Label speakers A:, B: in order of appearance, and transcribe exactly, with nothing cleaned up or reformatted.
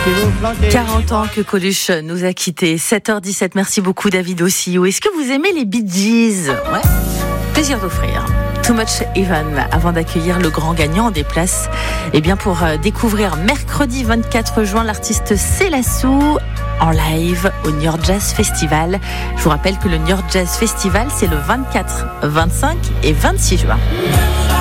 A: quarante ans que Coluche nous a quittés. sept heures dix-sept, merci beaucoup David Ossio. Est-ce que vous aimez les Bee Gees? Ouais. Plaisir d'offrir Too Much Even avant d'accueillir le grand gagnant des places. Eh bien pour découvrir mercredi vingt-quatre juin l'artiste Célassou en live au New York Jazz Festival. Je vous rappelle que le New York Jazz Festival c'est le vingt-quatre, vingt-cinq et vingt-six juin.